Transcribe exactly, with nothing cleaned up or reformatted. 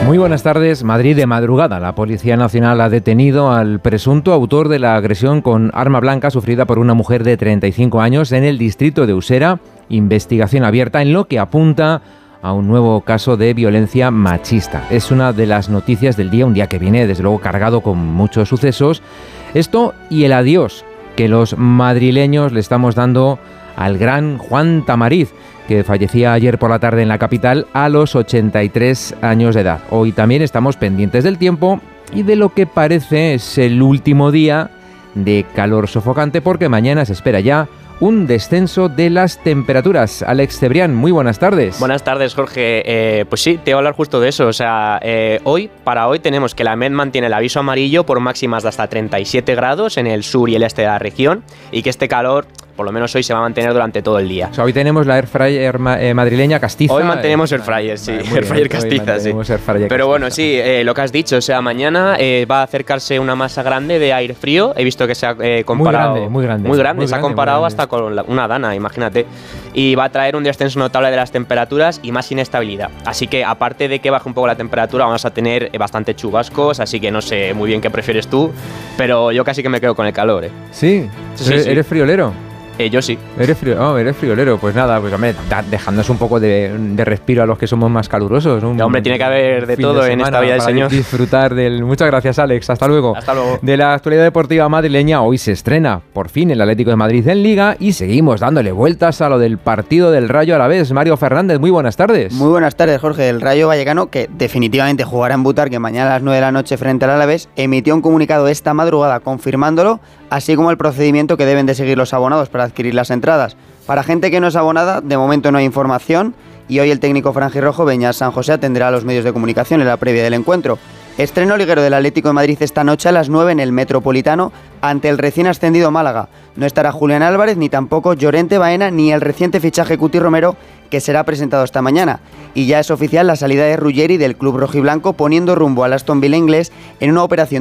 Muy buenas tardes. Madrid de madrugada. La Policía Nacional ha detenido al presunto autor de la agresión con arma blanca sufrida por una mujer de treinta y cinco años en el distrito de Usera. Investigación abierta en lo que apunta a un nuevo caso de violencia machista. Es una de las noticias del día, un día que viene desde luego cargado con muchos sucesos. Esto y el adiós que los madrileños le estamos dando al gran Juan Tamariz, que fallecía ayer por la tarde en la capital a los ochenta y tres años de edad. Hoy también estamos pendientes del tiempo y de lo que parece es el último día de calor sofocante, porque mañana se espera ya un descenso de las temperaturas. Alex Cebrián, muy buenas tardes. Buenas tardes, Jorge. Eh, pues sí, te voy a hablar justo de eso. O sea, eh, hoy, para hoy tenemos que la MED mantiene el aviso amarillo por máximas de hasta treinta y siete grados en el sur y el este de la región, y que este calor, por lo menos hoy, se va a mantener durante todo el día. O sea, hoy tenemos la air fryer ma- eh, madrileña castiza. Hoy mantenemos air fryer, sí, vale, air fryer bien, castiza, sí. Air fryer Pero castiza. bueno, sí, eh, lo que has dicho, o sea, mañana eh, va a acercarse una masa grande de aire frío. He visto que se ha eh, comparado. Muy grande, muy grande. Muy grande, muy se ha grande, comparado grande. hasta con la, una dana, imagínate. Y va a traer un descenso notable de las temperaturas y más inestabilidad. Así que, aparte de que baje un poco la temperatura, vamos a tener eh, bastante chubascos. Así que no sé muy bien qué prefieres tú, pero yo casi que me quedo con el calor, ¿eh? Sí, Sí, ¿eres, sí. eres friolero? Eh, yo sí. Eres, frío, oh, eres friolero, pues nada, pues hombre, da, dejándonos un poco de, de respiro a los que somos más calurosos. Un, Hombre, tiene que haber de fin todo de en esta semana vida del para Señor. Disfrutar del. Muchas gracias, Alex. Hasta luego. Hasta luego. De la actualidad deportiva madrileña, hoy se estrena por fin el Atlético de Madrid en Liga y seguimos dándole vueltas a lo del partido del Rayo Alavés. Mario Fernández, muy buenas tardes. Muy buenas tardes, Jorge. El Rayo Vallecano, que definitivamente jugará en Butarque mañana a las nueve de la noche frente al Alavés, emitió un comunicado esta madrugada confirmándolo, así como el procedimiento que deben de seguir los abonados para adquirir las entradas. Para gente que no es abonada, de momento no hay información, y hoy el técnico franjirrojo Beñat San José atenderá a los medios de comunicación en la previa del encuentro. Estreno liguero del Atlético de Madrid esta noche a las nueve en el Metropolitano ante el recién ascendido Málaga. No estará Julián Álvarez, ni tampoco Llorente Baena, ni el reciente fichaje Cuti Romero, que será presentado esta mañana. Y ya es oficial la salida de Ruggeri del club rojiblanco, poniendo rumbo al Aston Villa inglés en una operación